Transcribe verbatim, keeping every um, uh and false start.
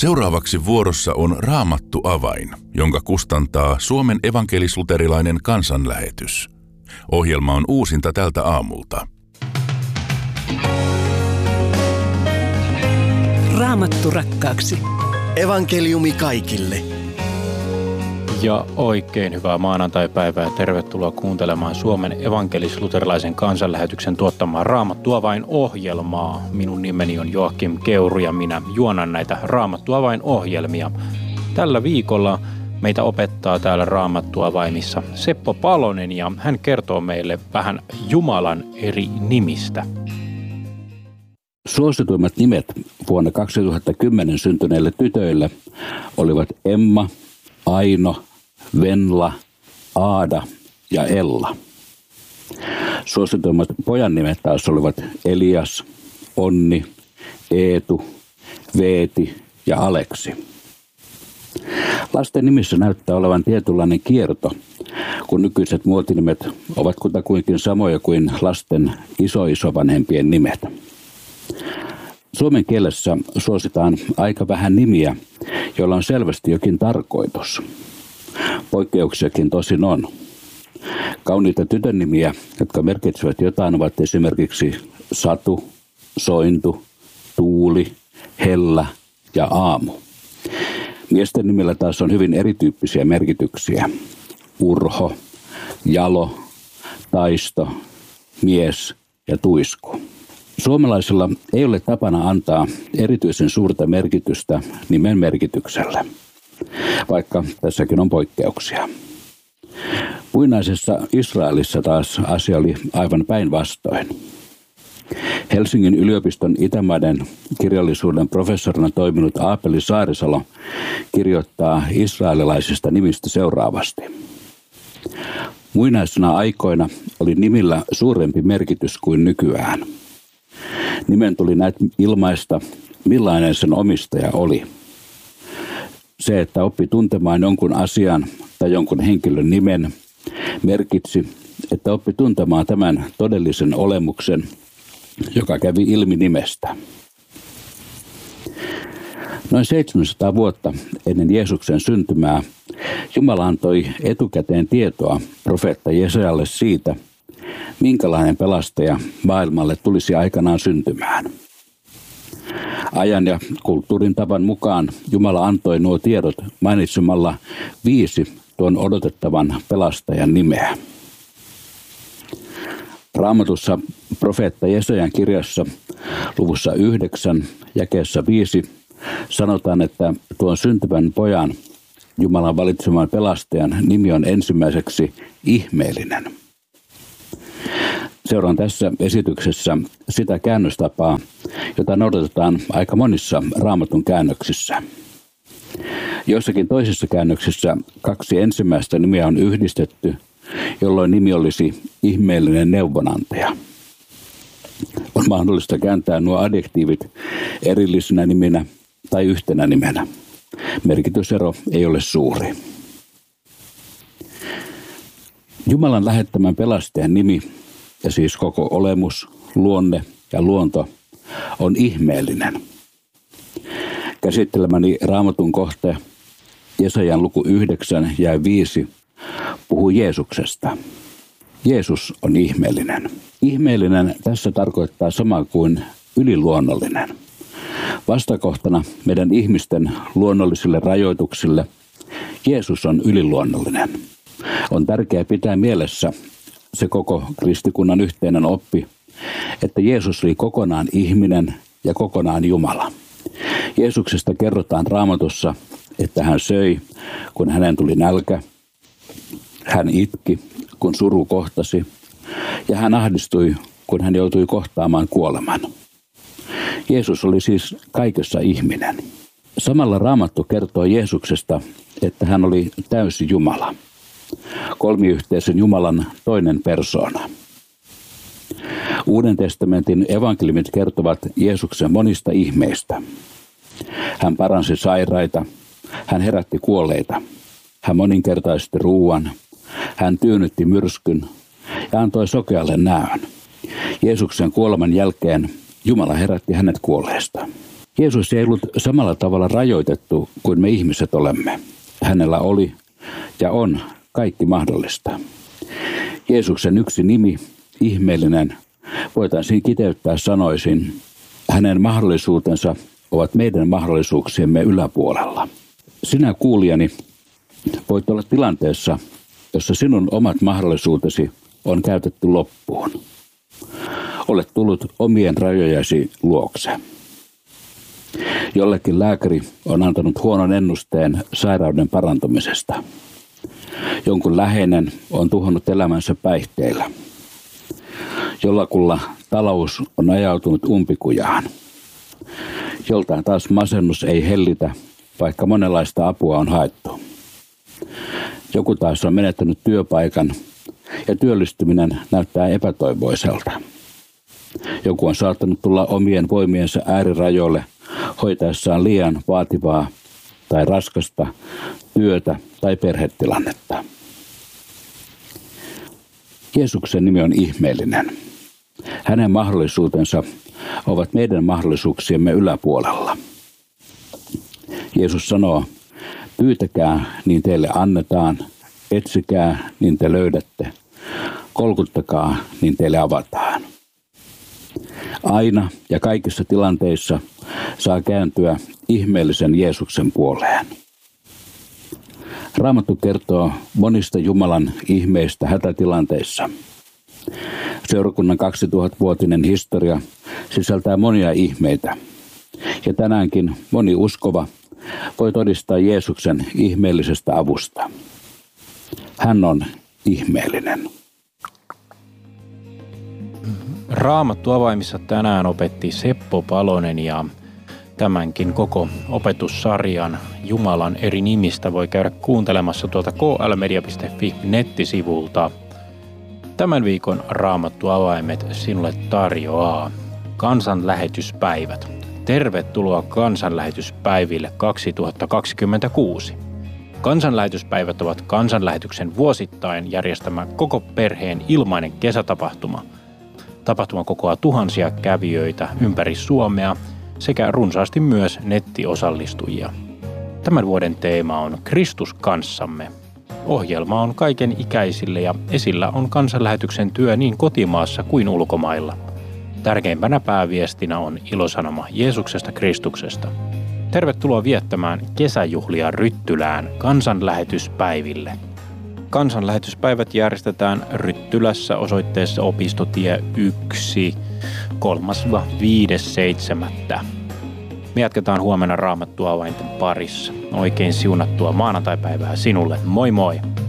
Seuraavaksi vuorossa on Raamattu avain, jonka kustantaa Suomen evankelis-luterilainen kansanlähetys. Ohjelma on uusinta tältä aamulta. Raamattu rakkaaksi. Evankeliumi kaikille. Ja oikein hyvää maanantaipäivää ja tervetuloa kuuntelemaan Suomen evankelis-luterilaisen kansanlähetyksen tuottamaa Raamattu avain ohjelmaa. Minun nimeni on Joakim Keuru ja minä juonan näitä Raamattu avain ohjelmia. Tällä viikolla meitä opettaa täällä Raamattu avaimissa Seppo Palonen ja hän kertoo meille vähän Jumalan eri nimistä. Suosituimmat nimet vuonna kaksituhattakymmenen syntyneille tytöille olivat Emma, Aino, Venla, Aada ja Ella. Suosituimmat pojan nimet taas olivat Elias, Onni, Eetu, Veeti ja Aleksi. Lasten nimissä näyttää olevan tietynlainen kierto, kun nykyiset muotinimet ovat kutakuinkin samoja kuin lasten isoisovanhempien nimet. Suomen kielessä suositaan aika vähän nimiä, joilla on selvästi jokin tarkoitus. Poikkeuksiakin tosin on. Kauniita tytön nimiä, jotka merkitsevät jotain, ovat esimerkiksi Satu, Sointu, Tuuli, Hella ja Aamu. Miesten nimillä taas on hyvin erityyppisiä merkityksiä. Urho, Jalo, Taisto, Mies ja Tuisku. Suomalaisilla ei ole tapana antaa erityisen suurta merkitystä nimen merkitykselle, vaikka tässäkin on poikkeuksia. Muinaisessa Israelissa taas asia oli aivan päinvastoin. Helsingin yliopiston Itämaiden kirjallisuuden professorina toiminut Aapeli Saarisalo kirjoittaa israelilaisista nimistä seuraavasti. Muinaisena aikoina oli nimillä suurempi merkitys kuin nykyään. Nimen tuli näet ilmaista, millainen sen omistaja oli. Se, että oppi tuntemaan jonkun asian tai jonkun henkilön nimen, merkitsi, että oppi tuntemaan tämän todellisen olemuksen, joka kävi ilmi nimestä. Noin seitsemänsataa vuotta ennen Jeesuksen syntymää Jumala antoi etukäteen tietoa profeetta Jesajalle siitä, minkälainen pelastaja maailmalle tulisi aikanaan syntymään. Ajan ja kulttuurin tavan mukaan Jumala antoi nuo tiedot mainitsemalla viisi tuon odotettavan pelastajan nimeä. Raamatussa profeetta Jesajan kirjassa luvussa yhdeksän jakeessa viisi sanotaan, että tuon syntyvän pojan Jumalan valitseman pelastajan nimi on ensimmäiseksi ihmeellinen. Seuraan tässä esityksessä sitä käännöstapaa, jota noudatetaan aika monissa Raamatun käännöksissä. Joissakin toisissa käännöksissä kaksi ensimmäistä nimeä on yhdistetty, jolloin nimi olisi ihmeellinen neuvonantaja. On mahdollista kääntää nuo adjektiivit erillisinä niminä tai yhtenä nimenä. Merkitysero ei ole suuri. Jumalan lähettämän pelastajan nimi, ja siis koko olemus, luonne ja luonto, on ihmeellinen. Käsittelemäni Raamatun kohta Jesajan luku yhdeksän ja viisi puhuu Jeesuksesta. Jeesus on ihmeellinen. Ihmeellinen tässä tarkoittaa samaa kuin yliluonnollinen. Vastakohtana meidän ihmisten luonnollisille rajoituksille Jeesus on yliluonnollinen. On tärkeää pitää mielessä se koko kristikunnan yhteinen oppi, että Jeesus oli kokonaan ihminen ja kokonaan Jumala. Jeesuksesta kerrotaan Raamatussa, että hän söi, kun hänen tuli nälkä. Hän itki, kun suru kohtasi. Ja hän ahdistui, kun hän joutui kohtaamaan kuoleman. Jeesus oli siis kaikessa ihminen. Samalla Raamattu kertoo Jeesuksesta, että hän oli täysi Jumala. Kolmiyhteisen Jumalan toinen persoona. Uuden testamentin evankeliumit kertovat Jeesuksen monista ihmeistä. Hän paransi sairaita, hän herätti kuolleita, hän moninkertaisti ruuan, hän tyynnytti myrskyn ja antoi sokealle näön. Jeesuksen kuoleman jälkeen Jumala herätti hänet kuolleesta. Jeesus ei ollut samalla tavalla rajoitettu kuin me ihmiset olemme. Hänellä oli ja on kaikki mahdollista. Jeesuksen yksi nimi, ihmeellinen, voitaisiin kiteyttää sanoisin, hänen mahdollisuutensa ovat meidän mahdollisuuksiemme yläpuolella. Sinä kuulijani voit olla tilanteessa, jossa sinun omat mahdollisuutesi on käytetty loppuun. Olet tullut omien rajojasi luokse. Jollekin lääkäri on antanut huonon ennusteen sairauden parantumisesta. Jonkun läheinen on tuhonnut elämänsä päihteillä. Jollakulla talous on ajautunut umpikujaan. Joltain taas masennus ei hellitä, vaikka monenlaista apua on haettu. Joku taas on menettänyt työpaikan ja työllistyminen näyttää epätoivoiselta. Joku on saattanut tulla omien voimiensa äärirajoille hoitaessaan liian vaativaa tai raskasta työtä tai perhetilannetta. Jeesuksen nimi on ihmeellinen. Hänen mahdollisuutensa ovat meidän mahdollisuuksiemme yläpuolella. Jeesus sanoo, pyytäkää, niin teille annetaan, etsikää, niin te löydätte, kolkuttakaa, niin teille avataan. Aina ja kaikissa tilanteissa saa kääntyä ihmeellisen Jeesuksen puoleen. Raamattu kertoo monista Jumalan ihmeistä hätätilanteissa. Seurakunnan kaksituhattavuotinen historia sisältää monia ihmeitä. Ja tänäänkin moni uskova voi todistaa Jeesuksen ihmeellisestä avusta. Hän on ihmeellinen. Raamattu avaimissa tänään opetti Seppo Palonen ja tämänkin koko opetussarjan Jumalan eri nimistä voi käydä kuuntelemassa tuolta k l media piste f i nettisivulta. Tämän viikon Raamattu avaimet sinulle tarjoaa kansanlähetyspäivät. Tervetuloa kansanlähetyspäiville kaksituhattakaksikymmentäkuusi. Kansanlähetyspäivät ovat kansanlähetyksen vuosittain järjestämä koko perheen ilmainen kesätapahtuma. Tapahtuma kokoaa tuhansia kävijöitä ympäri Suomea sekä runsaasti myös nettiosallistujia. Tämän vuoden teema on Kristus kanssamme. Ohjelma on kaiken ikäisille ja esillä on kansanlähetyksen työ niin kotimaassa kuin ulkomailla. Tärkeimpänä pääviestinä on ilosanoma Jeesuksesta Kristuksesta. Tervetuloa viettämään kesäjuhlia Ryttylään kansanlähetyspäiville. Kansanlähetyspäivät järjestetään Ryttylässä osoitteessa Opistotie yksi, kolmas viides seitsemättä. Me jatketaan huomenna Raamattu avainten parissa. Oikein siunattua maanantaipäivää sinulle. Moi moi!